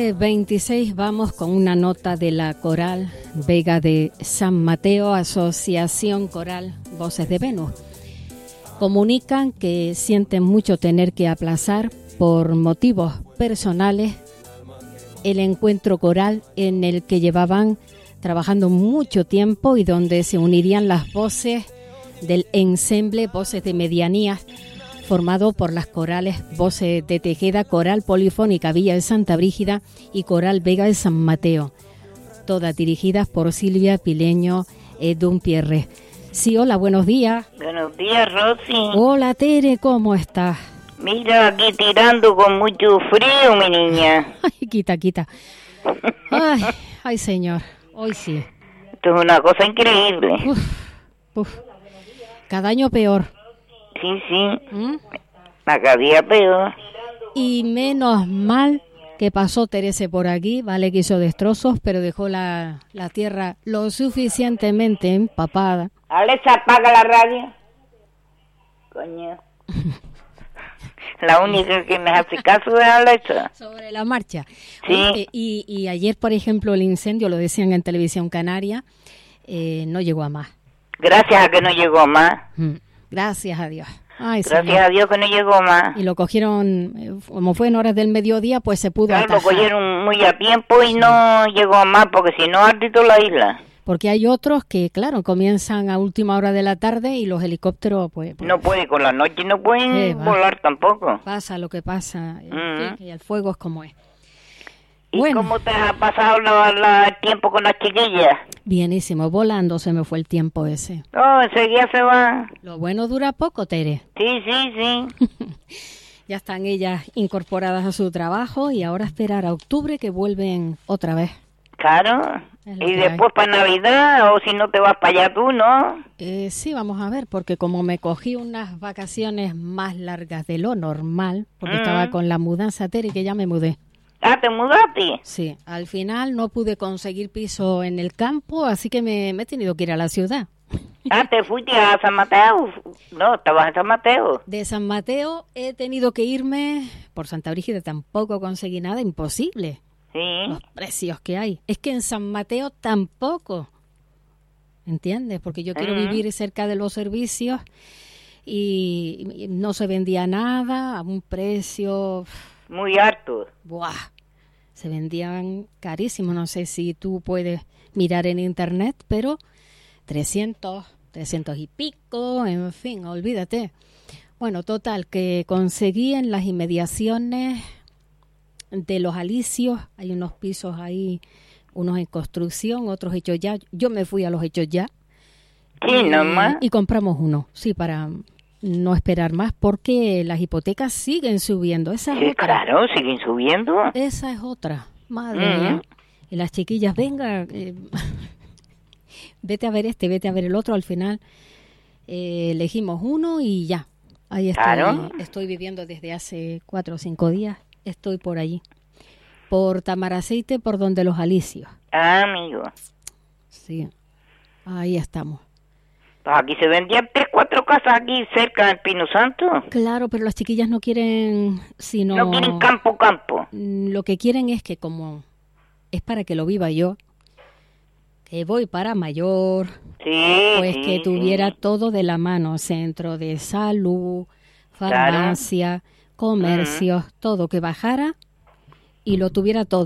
7:26 vamos con una nota de la Coral Vega de San Mateo, Asociación Coral Voces de Venus. Comunican que sienten mucho tener que aplazar por motivos personales el encuentro coral en el que llevaban trabajando mucho tiempo y donde se unirían las voces del ensemble Voces de Medianías, formado por las corales Voces de Tejeda, Coral Polifónica Villa de Santa Brígida y Coral Vega de San Mateo, todas dirigidas por Silvia Pileño Dumpierre. Sí, hola, buenos días. Buenos días, Rosy. Hola, Tere, ¿cómo estás? Mira, aquí tirando con mucho frío, mi niña. Ay, quita. Ay, señor, hoy sí. Esto es una cosa increíble. Uf. Cada año peor. Sí. Cada día peor. Y menos mal que pasó Teresa por aquí, vale que hizo destrozos, pero dejó la tierra lo suficientemente empapada. Alexa, apaga la radio. Coño. La única que me hace caso es Alexa. Sobre la marcha. Sí. Oye, y ayer, por ejemplo, el incendio, lo decían en Televisión Canaria, no llegó a más. Gracias a que no llegó más. Gracias a Dios. Ay, Gracias señor. a Dios que no llegó más. Y lo cogieron, como fue en horas del mediodía, pues se pudo Claro, atajar. lo cogieron muy a tiempo y no llegó más, porque si no, ardito la isla. Porque hay otros que, claro, comienzan a última hora de la tarde y los helicópteros, pues No puede, con la noche no pueden volar tampoco. Pasa lo que pasa, en fin, y el fuego es como es. ¿Y bueno, cómo te ha pasado el tiempo con las chiquillas? Bienísimo, volando se me fue el tiempo ese. Oh, enseguida se va. Lo bueno dura poco, Tere. Sí. Ya están ellas incorporadas a su trabajo y ahora esperar a octubre que vuelven otra vez. Claro. Y después para Navidad, o si no te vas para allá tú, ¿no? Sí, vamos a ver, porque como me cogí unas vacaciones más largas de lo normal, porque estaba con la mudanza, Tere, que ya me mudé. Ah, ¿te mudaste? Sí, al final no pude conseguir piso en el campo, así que me he tenido que ir a la ciudad. Ah, ¿te fuiste a San Mateo? No, estabas en San Mateo. De San Mateo he tenido que irme, por Santa Brígida tampoco conseguí nada, imposible. Sí. Los precios que hay. Es que en San Mateo tampoco, ¿entiendes? Porque yo quiero vivir cerca de los servicios y no se vendía nada a un precio... Muy alto. Buah, se vendían carísimos. No sé si tú puedes mirar en internet, pero 300 y pico, en fin, olvídate. Bueno, total, que conseguí en las inmediaciones de Los Alicios, hay unos pisos ahí, unos en construcción, otros hechos ya. Yo me fui a los hechos ya. Sí, nomás. Y compramos uno, sí, para no esperar más, porque las hipotecas siguen subiendo. Esa es otra. Claro, siguen subiendo. Esa es otra, madre mía. Y las chiquillas, venga, vete a ver vete a ver el otro. Al final elegimos uno y ya. Ahí estoy, claro. Estoy viviendo desde hace 4 o 5 días. Estoy por allí. Por Tamaraceite, por donde Los Alicios. Ah, amigo. Sí, ahí estamos. Aquí se vendían 3, 4 casas aquí cerca del Pino Santo. Claro, pero las chiquillas no quieren sino... No quieren campo. Lo que quieren es que, como es para que lo viva yo, que voy para mayor, pues que tuviera todo de la mano, centro de salud, farmacia, comercios, todo, que bajara y lo tuviera todo.